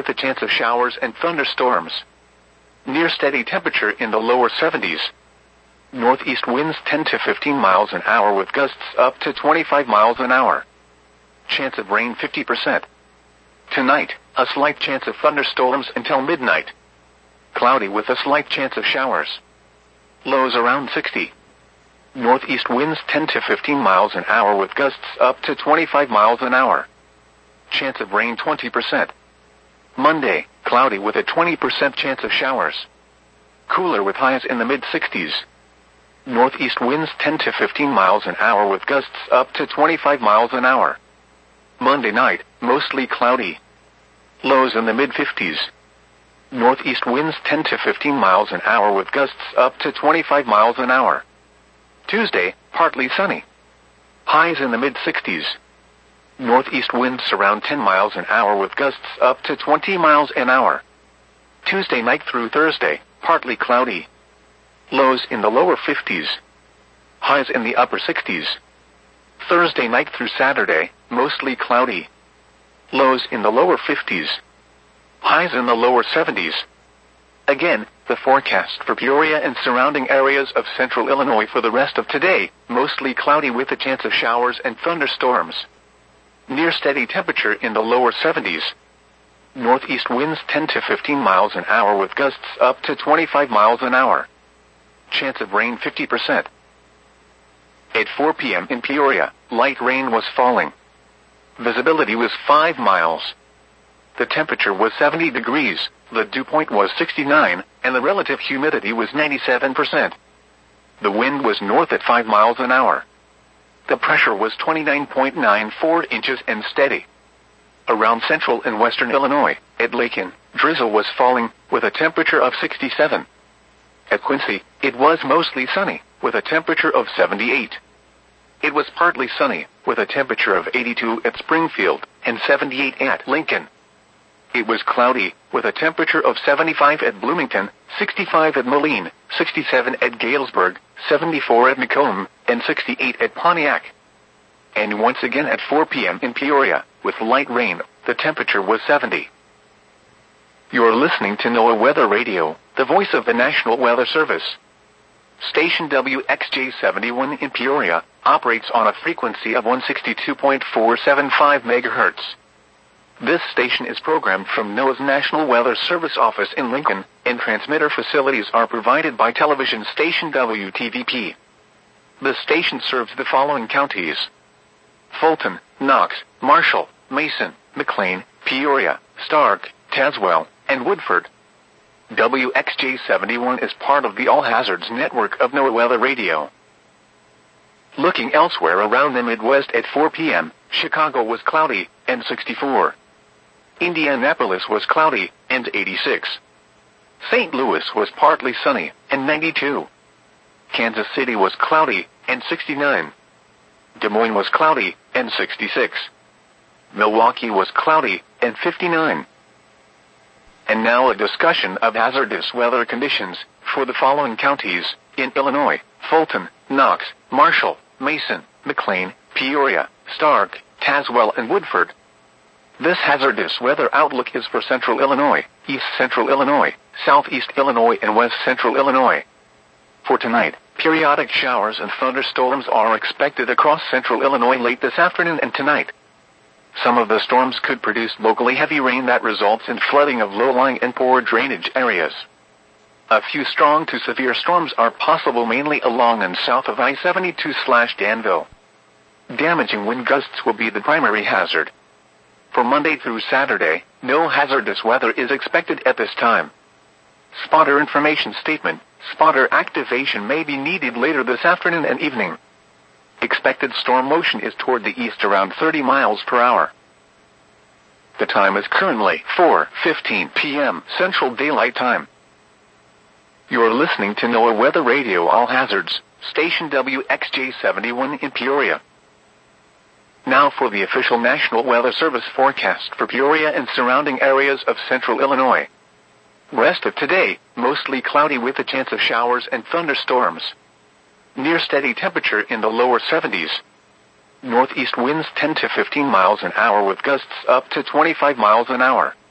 with a chance of showers and thunderstorms. Near steady temperature in the lower 70s. Northeast winds 10 to 15 miles an hour with gusts up to 25 miles an hour. Chance of rain 50%. Tonight, a slight chance of thunderstorms until midnight. Cloudy with a slight chance of showers. Lows around 60. Northeast winds 10 to 15 miles an hour with gusts up to 25 miles an hour. Chance of rain 20%. Monday, cloudy with a 20% chance of showers. Cooler with highs in the mid-60s. Northeast winds 10 to 15 miles an hour with gusts up to 25 miles an hour. Monday night, mostly cloudy. Lows in the mid-50s. Northeast winds 10 to 15 miles an hour with gusts up to 25 miles an hour. Tuesday, partly sunny. Highs in the mid-60s. Northeast winds around 10 miles an hour with gusts up to 20 miles an hour. Tuesday night through Thursday, partly cloudy. Lows in the lower 50s. Highs in the upper 60s. Thursday night through Saturday, mostly cloudy. Lows in the lower 50s. Highs in the lower 70s. Again, the forecast for Peoria and surrounding areas of central Illinois for the rest of today, mostly cloudy with a chance of showers and thunderstorms. Near steady temperature in the lower 70s. Northeast winds 10 to 15 miles an hour with gusts up to 25 miles an hour. Chance of rain 50%. At 4 p.m. in Peoria, light rain was falling. Visibility was 5 miles. The temperature was 70 degrees, the dew point was 69, and the relative humidity was 97%. The wind was north at 5 miles an hour. The pressure was 29.94 inches and steady. Around central and western Illinois, at Lakin, drizzle was falling, with a temperature of 67. At Quincy, it was mostly sunny, with a temperature of 78. It was partly sunny, with a temperature of 82 at Springfield, and 78 at Lincoln. It was cloudy, with a temperature of 75 at Bloomington, 65 at Moline, 67 at Galesburg, 74 at Macomb, and 68 at Pontiac. And once again at 4 p.m. in Peoria, with light rain, the temperature was 70. You're listening to NOAA Weather Radio, the voice of the National Weather Service. Station WXJ71 in Peoria operates on a frequency of 162.475 MHz. This station is programmed from NOAA's National Weather Service office in Lincoln, and transmitter facilities are provided by television station WTVP. The station serves the following counties: Fulton, Knox, Marshall, Mason, McLean, Peoria, Stark, Tazewell, and Woodford. WXJ71 is part of the All Hazards network of NOAA Weather Radio. Looking elsewhere around the Midwest at 4 p.m., Chicago was cloudy, and 64. Indianapolis was cloudy, and 86. St. Louis was partly sunny, and 92. Kansas City was cloudy, and 69. Des Moines was cloudy, and 66. Milwaukee was cloudy, and 59. And now a discussion of hazardous weather conditions for the following counties in Illinois: Fulton, Knox, Marshall, Mason, McLean, Peoria, Stark, Tazewell, and Woodford. This hazardous weather outlook is for central Illinois, east central Illinois, southeast Illinois, and west central Illinois. For tonight, periodic showers and thunderstorms are expected across central Illinois late this afternoon and tonight. Some of the storms could produce locally heavy rain that results in flooding of low-lying and poor drainage areas. A few strong to severe storms are possible mainly along and south of I-72/Danville. Damaging wind gusts will be the primary hazard. For Monday through Saturday, no hazardous weather is expected at this time. Spotter information statement: spotter activation may be needed later this afternoon and evening. Expected storm motion is toward the east around 30 miles per hour. The time is currently 4:15 p.m. Central Daylight Time. You're listening to NOAA Weather Radio All Hazards, station WXJ71 in Peoria. Now for the official National Weather Service forecast for Peoria and surrounding areas of central Illinois. Rest of today, mostly cloudy with a chance of showers and thunderstorms. Near steady temperature in the lower 70s. Northeast winds 10 to 15 miles an hour with gusts up to 25 miles an hour.